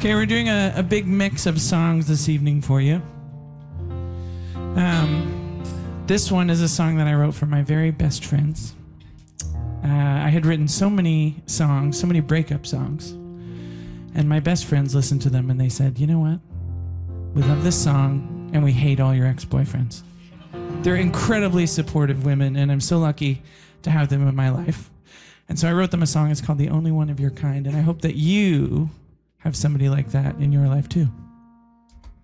Okay, we're doing a big mix of songs this evening for you. This one is a song that I wrote for my very best friends. I had written so many songs, so many breakup songs, and my best friends listened to them and they said, you know what? We love this song and we hate all your ex-boyfriends. They're incredibly supportive women and I'm so lucky to have them in my life. And so I wrote them a song. It's called The Only One of Your Kind, and I hope that you have somebody like that in your life too.